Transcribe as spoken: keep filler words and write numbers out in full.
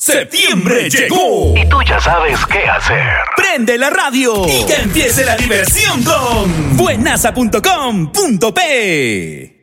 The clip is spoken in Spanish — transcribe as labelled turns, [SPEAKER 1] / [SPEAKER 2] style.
[SPEAKER 1] Septiembre llegó
[SPEAKER 2] y tú ya sabes qué hacer.
[SPEAKER 1] Prende la radio y que empiece la diversión con buenaza punto com punto pe.